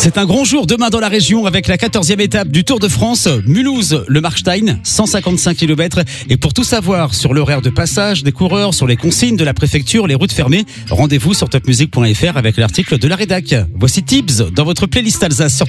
C'est un grand jour demain dans la région avec la 14e étape du Tour de France, Mulhouse, le Markstein, 155 km. Et pour tout savoir sur l'horaire de passage des coureurs, sur les consignes de la préfecture, les routes fermées, rendez-vous sur topmusic.fr avec l'article de la rédac. Voici Tibbs dans votre playlist Alsace sur